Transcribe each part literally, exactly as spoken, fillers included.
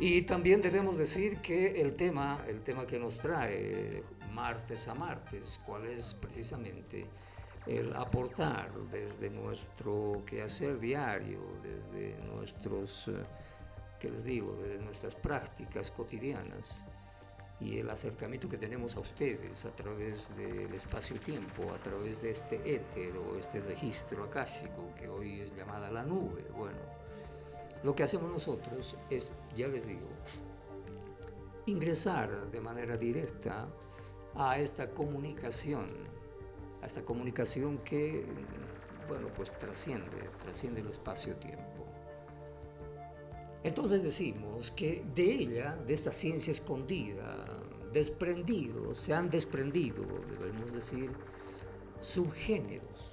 Y también debemos decir que el tema, el tema que nos trae martes a martes, cuál es precisamente el aportar desde nuestro quehacer diario, desde nuestros, eh, ¿qué les digo?, desde nuestras prácticas cotidianas y el acercamiento que tenemos a ustedes a través del espacio-tiempo, a través de este éter o este registro akáshico que hoy es llamada la nube. Bueno, lo que hacemos nosotros es, ya les digo, ingresar de manera directa a esta comunicación, a esta comunicación que, bueno, pues trasciende, trasciende el espacio-tiempo. Entonces decimos que de ella, de esta ciencia escondida, desprendidos, se han desprendido, debemos decir, subgéneros.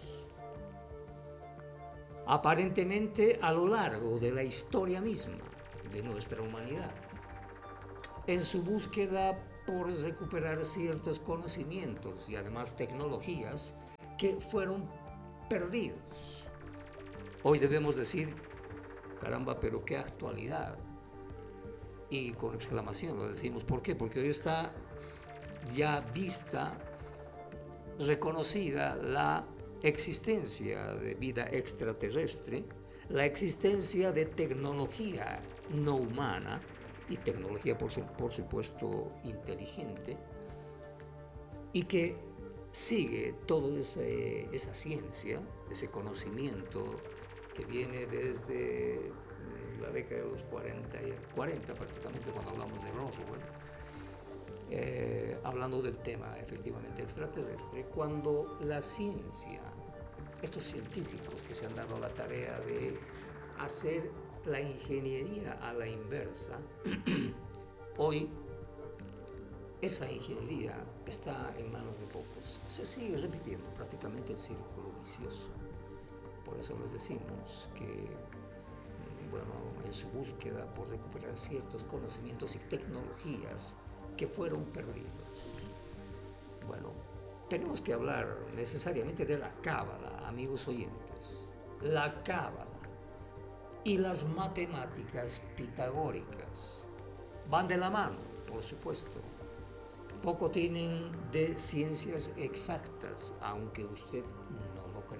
Aparentemente a lo largo de la historia misma de nuestra humanidad, en su búsqueda por recuperar ciertos conocimientos y además tecnologías que fueron perdidos. Hoy debemos decir, caramba, pero qué actualidad. Y con exclamación lo decimos. ¿Por qué? Porque hoy está ya vista, reconocida la existencia de vida extraterrestre, la existencia de tecnología no humana y tecnología por, su, por supuesto inteligente, y que sigue toda esa ciencia, ese conocimiento que viene desde la década de los cuarenta, cuarenta prácticamente, cuando hablamos de Roswell, eh, hablando del tema efectivamente extraterrestre, cuando la ciencia, estos científicos que se han dado la tarea de hacer la ingeniería a la inversa, hoy esa ingeniería está en manos de pocos. Se sigue repitiendo prácticamente el círculo vicioso. Por eso les decimos que, bueno, en su búsqueda por recuperar ciertos conocimientos y tecnologías que fueron perdidos. Bueno, tenemos que hablar necesariamente de la cábala, amigos oyentes. La cábala y las matemáticas pitagóricas van de la mano, por supuesto. Poco tienen de ciencias exactas, aunque usted